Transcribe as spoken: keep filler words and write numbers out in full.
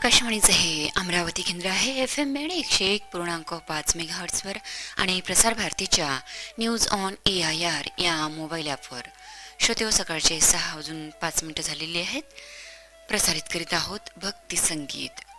आकाशवाणीचे हे अमरावती केंद्र आहे. एफ एम मेड एकशे एक पूर्णांक पाच मेगाहर्ट्सवर आणि प्रसार भारतीच्या news on A I R या मोबाईल ॲपवर. श्रोते, सकाळचे सहा वाजून पाच मिनिटं झालेली आहेत. प्रसारित करीत आहोत भक्ती संगीत.